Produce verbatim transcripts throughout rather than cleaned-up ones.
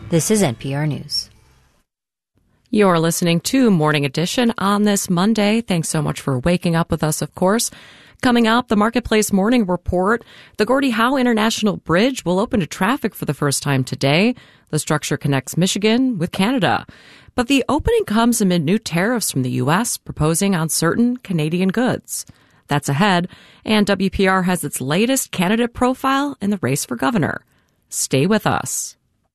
This is N P R News. You're listening to Morning Edition on this Monday. Thanks so much for waking up with us, of course. Coming up, the Marketplace Morning Report. The Gordie Howe International Bridge will open to traffic for the first time today. The structure connects Michigan with Canada. But the opening comes amid new tariffs from the U S proposing on certain Canadian goods. That's ahead, and W P R has its latest candidate profile in the race for governor. Stay with us.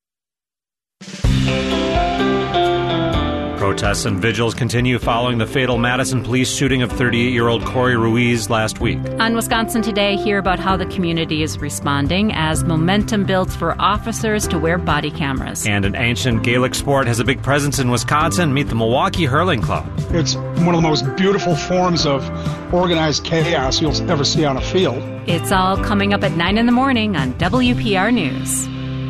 Protests and vigils continue following the fatal Madison police shooting of thirty-eight-year-old Corey Ruiz last week. On Wisconsin Today, hear about how the community is responding as momentum builds for officers to wear body cameras. And an ancient Gaelic sport has a big presence in Wisconsin. Meet the Milwaukee Hurling Club. It's one of the most beautiful forms of organized chaos you'll ever see on a field. It's all coming up at nine in the morning on W P R News.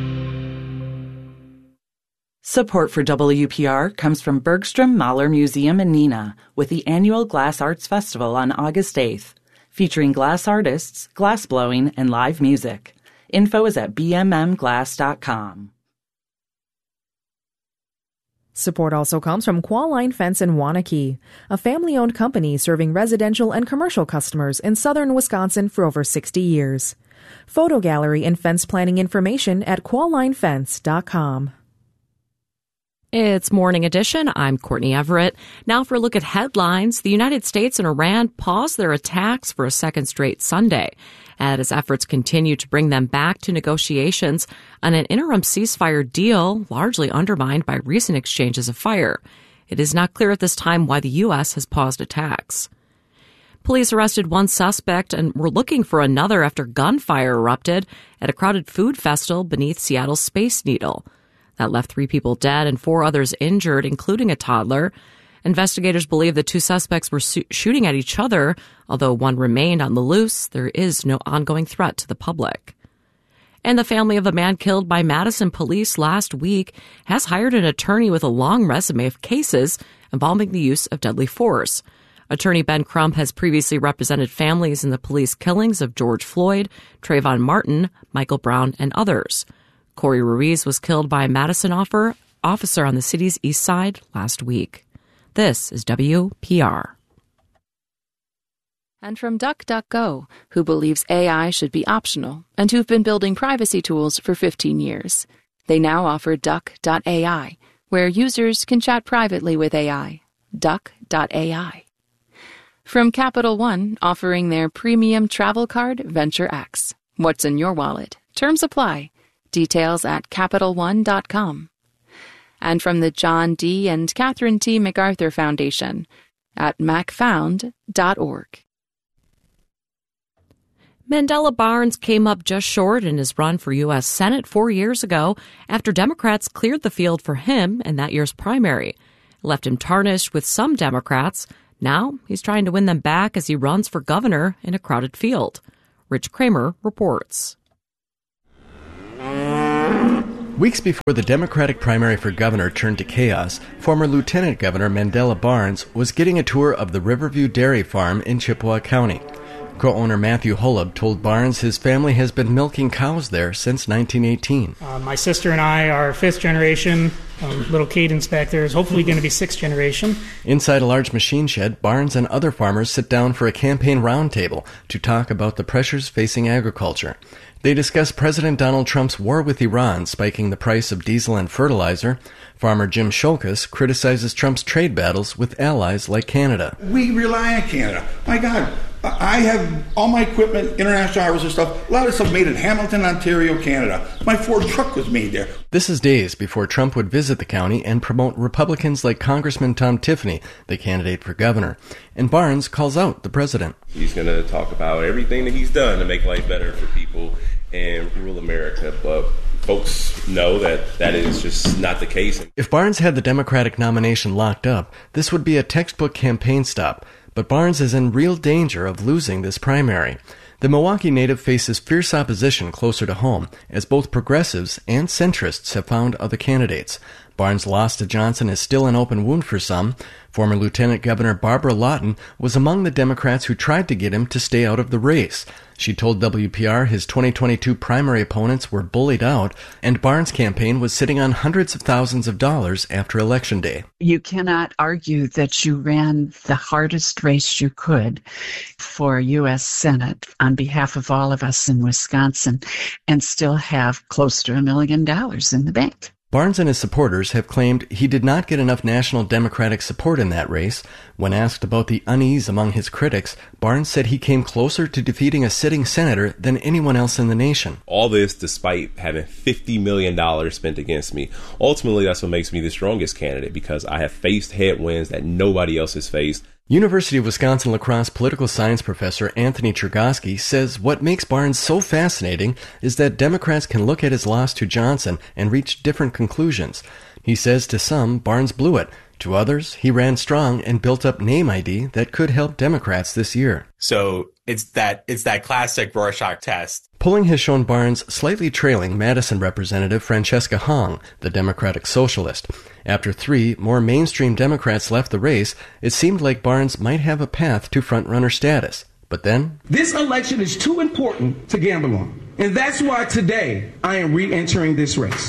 Support for W P R comes from Bergstrom Mahler Museum in Neenah with the annual Glass Arts Festival on August eighth, featuring glass artists, glass blowing, and live music. Info is at b m m glass dot com. Support also comes from Qualline Fence in Waunakee, a family-owned company serving residential and commercial customers in southern Wisconsin for over sixty years. Photo gallery and fence planning information at qualline fence dot com. It's Morning Edition. I'm Courtney Everett. Now for a look at headlines. The United States and Iran paused their attacks for a second straight Sunday as efforts continue to bring them back to negotiations on an interim ceasefire deal largely undermined by recent exchanges of fire. It is not clear at this time why the U S has paused attacks. Police arrested one suspect and were looking for another after gunfire erupted at a crowded food festival beneath Seattle's Space Needle. That left three people dead and four others injured, including a toddler. Investigators believe the two suspects were su- shooting at each other. Although one remained on the loose, there is no ongoing threat to the public. And the family of a man killed by Madison police last week has hired an attorney with a long resume of cases involving the use of deadly force. Attorney Ben Crump has previously represented families in the police killings of George Floyd, Trayvon Martin, Michael Brown, and others. Corey Ruiz was killed by a Madison officer on the city's east side last week. This is W P R. And from DuckDuckGo, who believes A I should be optional and who've been building privacy tools for fifteen years. They now offer Duck dot A I, where users can chat privately with A I. Duck dot A I. From Capital One, offering their premium travel card, Venture X. What's in your wallet? Terms apply. Details at capital one dot com. And from the John D. and Catherine T. MacArthur Foundation at mac found dot org. Mandela Barnes came up just short in his run for U S Senate four years ago after Democrats cleared the field for him in that year's primary. It left him tarnished with some Democrats. Now he's trying to win them back as he runs for governor in a crowded field. Rich Kramer reports. Weeks before the Democratic primary for governor turned to chaos, former Lieutenant Governor Mandela Barnes was getting a tour of the Riverview Dairy Farm in Chippewa County. Co-owner Matthew Holub told Barnes his family has been milking cows there since nineteen eighteen. Uh, my sister and I are fifth generation. Um, little Cadence back there is hopefully going to be sixth generation. Inside a large machine shed, Barnes and other farmers sit down for a campaign roundtable to talk about the pressures facing agriculture. They discuss President Donald Trump's war with Iran spiking the price of diesel and fertilizer. Farmer Jim Shulkus criticizes Trump's trade battles with allies like Canada. We rely on Canada. My God, I have all my equipment, international harvester stuff, a lot of stuff made in Hamilton, Ontario, Canada. My Ford truck was made there. This is days before Trump would visit the county and promote Republicans like Congressman Tom Tiffany, the candidate for governor. And Barnes calls out the president. He's going to talk about everything that he's done to make life better for people in rural America, but folks know that that is just not the case. If Barnes had the Democratic nomination locked up, this would be a textbook campaign stop. But Barnes is in real danger of losing this primary. The Milwaukee native faces fierce opposition closer to home, as both progressives and centrists have found other candidates. Barnes' loss to Johnson is still an open wound for some. Former Lieutenant Governor Barbara Lawton was among the Democrats who tried to get him to stay out of the race. She told W P R his twenty twenty-two primary opponents were bullied out, and Barnes' campaign was sitting on hundreds of thousands of dollars after Election Day. You cannot argue that you ran the hardest race you could for U S Senate on behalf of all of us in Wisconsin and still have close to a million dollars in the bank. Barnes and his supporters have claimed he did not get enough national Democratic support in that race. When asked about the unease among his critics, Barnes said he came closer to defeating a sitting senator than anyone else in the nation. All this despite having fifty million dollars spent against me. Ultimately, that's what makes me the strongest candidate, because I have faced headwinds that nobody else has faced. University of Wisconsin-La Crosse political science professor Anthony Chergosky says what makes Barnes so fascinating is that Democrats can look at his loss to Johnson and reach different conclusions. He says to some, Barnes blew it. To others, he ran strong and built up name I D that could help Democrats this year. So it's that it's that classic Rorschach test. Polling has shown Barnes slightly trailing Madison Representative Francesca Hong, the Democratic Socialist. After three more mainstream Democrats left the race, it seemed like Barnes might have a path to frontrunner status. But then, this election is too important to gamble on. And that's why today I am re-entering this race.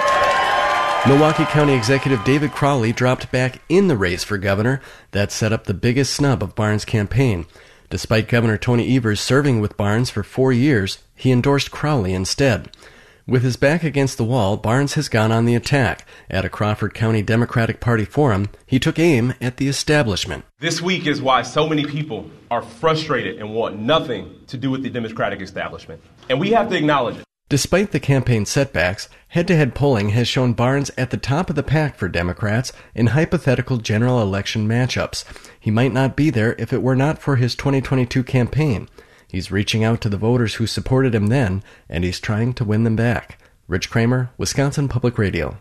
Milwaukee County Executive David Crowley dropped back in the race for governor. That set up the biggest snub of Barnes' campaign. Despite Governor Tony Evers serving with Barnes for four years, he endorsed Crowley instead. With his back against the wall, Barnes has gone on the attack. At a Crawford County Democratic Party forum, he took aim at the establishment. This week is why so many people are frustrated and want nothing to do with the Democratic establishment. And we have to acknowledge it. Despite the campaign setbacks, head-to-head polling has shown Barnes at the top of the pack for Democrats in hypothetical general election matchups. He might not be there if it were not for his twenty twenty-two campaign. He's reaching out to the voters who supported him then, and he's trying to win them back. Rich Kramer, Wisconsin Public Radio.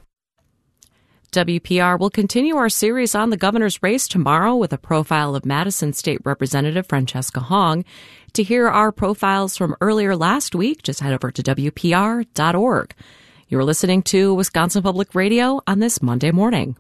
W P R will continue our series on the governor's race tomorrow with a profile of Madison State Representative Francesca Hong. To hear our profiles from earlier last week, just head over to W P R dot org. You're listening to Wisconsin Public Radio on this Monday morning.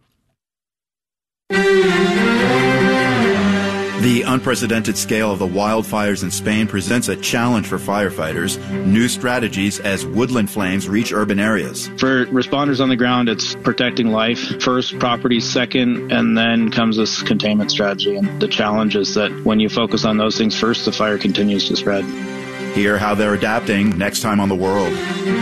The unprecedented scale of the wildfires in Spain presents a challenge for firefighters. New strategies as woodland flames reach urban areas. For responders on the ground, it's protecting life first, property second, and then comes this containment strategy. And the challenge is that when you focus on those things first, the fire continues to spread. Hear how they're adapting next time on The World.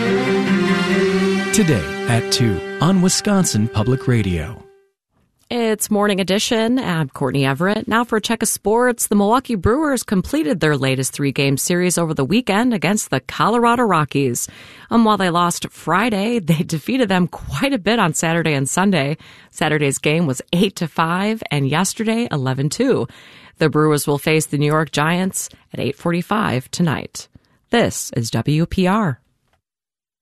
Today at two on Wisconsin Public Radio. It's Morning Edition. I'm Courtney Everett. Now for a check of sports. The Milwaukee Brewers completed their latest three-game series over the weekend against the Colorado Rockies. Um, while they lost Friday, they defeated them quite a bit on Saturday and Sunday. Saturday's game was eight to five and yesterday eleven two. The Brewers will face the New York Giants at eight forty-five tonight. This is W P R.